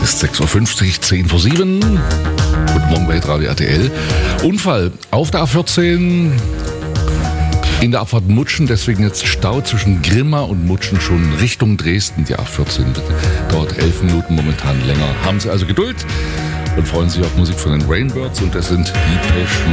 ist 6.50 Uhr, 10 vor 7. Guten Morgen bei Radio RTL. Unfall auf der A14 in der Abfahrt Mutschen, deswegen jetzt Stau zwischen Grimma und Mutschen schon Richtung Dresden. Die A14 dauert 11 Minuten momentan länger. Haben Sie also Geduld und freuen sich auf Musik von den Rainbirds und das sind Depeche